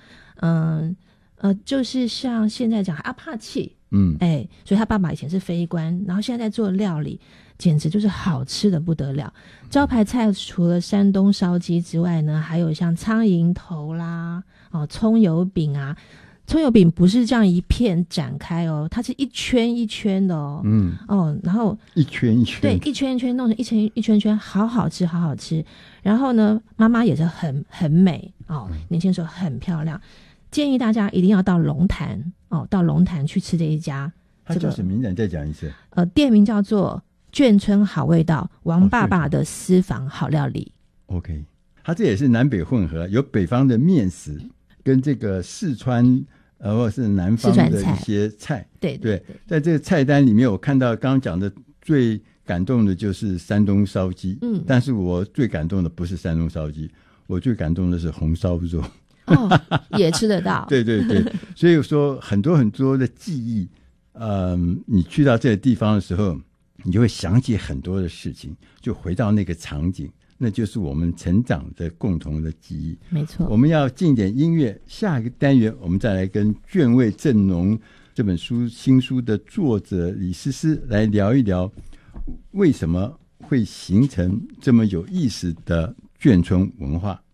就是像现在讲阿帕契，所以他爸爸以前是飞官，然后现在在做料理，简直就是好吃的不得了。招牌菜除了山东烧鸡之外呢，还有像苍蝇头啦，葱油饼啊。葱油饼不是这样一片展开哦，它是一圈一圈的哦。然后一圈一圈， 对，一圈一圈弄成一圈一圈圈，好好吃，好好吃。然后呢，妈妈也是很美哦，年轻时候很漂亮。建议大家一定要到龙潭到龙潭去吃这一家。 它叫什么名字？再讲一次。 店名叫做眷村好味道，王爸爸的私房好料理。 OK， 它这也是南北混合，有北方的面食跟这个四川或者是南方的一些菜。对，在这个菜单里面，我看到刚刚讲的最感动的就是山东烧鸡。但是我最感动的不是山东烧鸡，我最感动的是红烧肉。 也吃得到。 对，所以说很多很多的记忆，你去到这个地方的时候，你就会想起很多的事情，就回到那个场景，那就是我们成长的共同的记忆。 没错。 我们要进点音乐，下一个单元我们再来跟眷味正浓这本新书的作者李思思来聊一聊，为什么会形成这么有意思的眷村文化。